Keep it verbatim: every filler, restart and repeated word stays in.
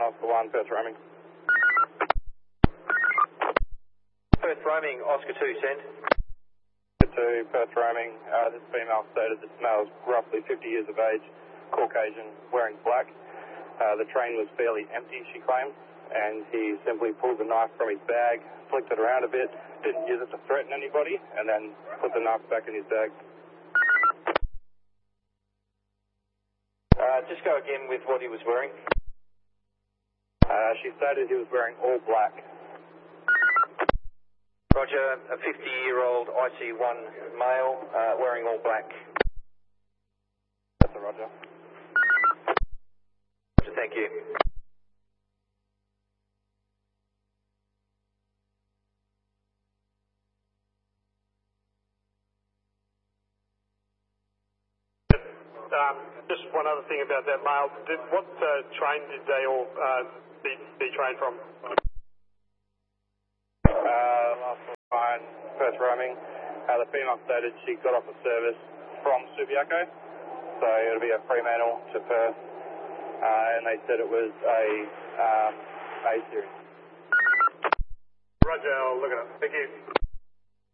one, Oscar one, Perth roaming. Perth roaming, Oscar two, send. To Perth roaming, uh, this female stated this male is roughly fifty years of age, Caucasian, wearing black. Uh, the train was fairly empty, she claims, and he simply pulled the knife from his bag, flicked it around a bit, didn't use it to threaten anybody, and then put the knife back in his bag. Uh, just go again with what he was wearing. Uh, she stated he was wearing all black. Roger, a fifty-year-old I C one male uh, wearing all black. That's a roger. Roger, thank you. Um, just one other thing about that male. Did, what uh, train did they all uh, be, be trained from? Uh, last one, Perth roaming. Uh, the female stated she got off the service from Subiaco, so it'll be a Fremantle to Perth, uh, and they said it was a um, A series. Roger, I'll look it up. Thank you.